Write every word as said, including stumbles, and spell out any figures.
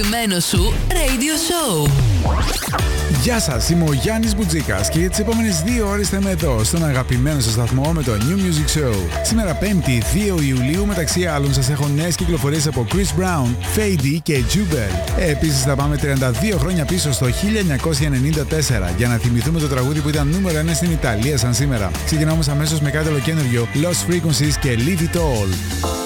αγαπημένο σου radio show. Γεια σας, είμαι ο Γιάννης Μπουτζίκας και για τις επόμενες δύο ώρες θα είμαι εδώ στον αγαπημένο σας σταθμό με το New Music Show. Σήμερα Πέμπτη, δύο Ιουλίου, μεταξύ άλλων σας έχω νέες κυκλοφορίες από Chris Brown, Fady και Jubel. Επίσης θα πάμε τριάντα δύο χρόνια πίσω στο χίλια εννιακόσια ενενήντα τέσσερα για να θυμηθούμε το τραγούδι που ήταν νούμερο ένα στην Ιταλία σαν σήμερα. Ξεκινάμε αμέσως με κάτι ολοκένουργιο, Lost Frequencies και Leave It All.